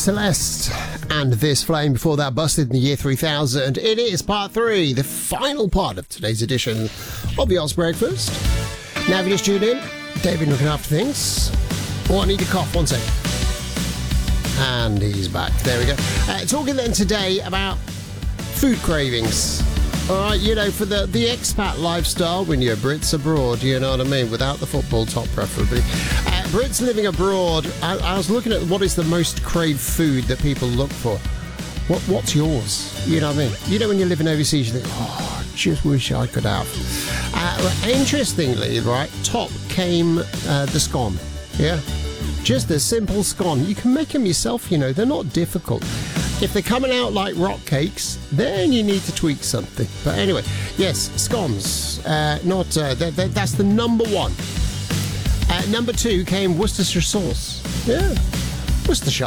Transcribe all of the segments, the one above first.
Celeste and This Flame. Before that, Busted in the year 3000. It is part 3, the final part of today's edition of the Oz Breakfast. Now, if you just tuned in, David looking after things. Oh, I need a cough, one sec. And he's back. There we go. Talking then today about food cravings. All right, you know, for the expat lifestyle when you're Brits abroad, you know what I mean, without the football top preferably. Brits living abroad, I was looking at what is the most craved food that people look for. What's yours? You know what I mean? You know when you're living overseas, you think, oh, I just wish I could have. Interestingly, right, top came the scone, yeah? Just a simple scone. You can make them yourself, you know, they're not difficult. If they're coming out like rock cakes, then you need to tweak something. But anyway, yes, scones. That's the number one. Number 2 came Worcestershire sauce. Yeah, Worcestershire.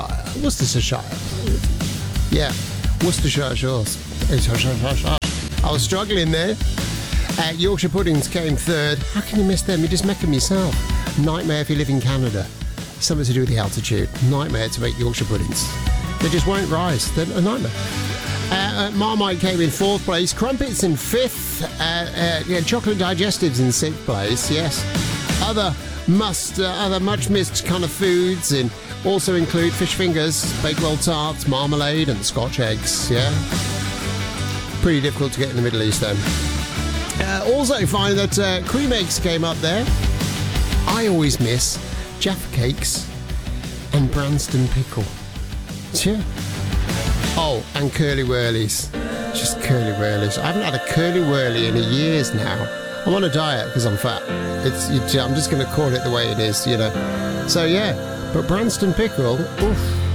Yeah, Worcestershire sauce. I was struggling there. Yorkshire puddings came 3rd. How can you miss them? You just make them yourself. Nightmare if you live in Canada. Something to do with the altitude. Nightmare to make Yorkshire puddings. They just won't rise. They're a nightmare. Marmite came in 4th place. Crumpets in 5th. Chocolate digestives in 6th place. Yes. Other much missed kind of foods and also include fish fingers, bakewell tarts, marmalade, and Scotch eggs. Yeah. Pretty difficult to get in the Middle East then. Also find that cream eggs came up there. I always miss Jaffa cakes and Branston pickle. Yeah. Oh, and curly whirlies. Just curly whirlies. I haven't had a curly whirly in years now. I'm on a diet because I'm fat. I'm just going to call it the way it is, you know. So yeah, but Branston pickle, oof.